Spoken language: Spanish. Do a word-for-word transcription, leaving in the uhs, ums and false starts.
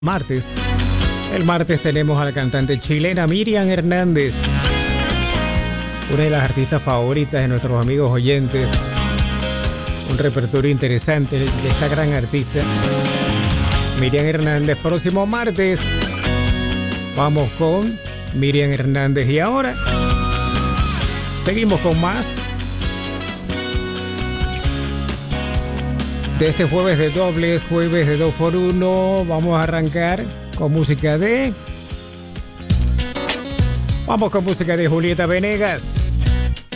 Martes. El martes tenemos a la cantante chilena Miriam Hernández, una de las artistas favoritas de nuestros amigos oyentes. Un repertorio interesante de esta gran artista Miriam Hernández. Próximo martes vamos con Miriam Hernández. Y ahora seguimos con más de este jueves de dobles, jueves de dos por uno. Vamos a arrancar con música de... Vamos con música de Julieta Venegas.